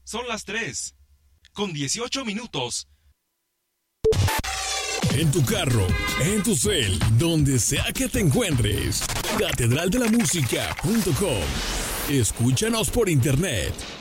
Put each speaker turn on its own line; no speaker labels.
Son las 3:18.
En tu carro, en tu cel, donde sea que te encuentres. catedraldelamusica.com. Escúchanos por internet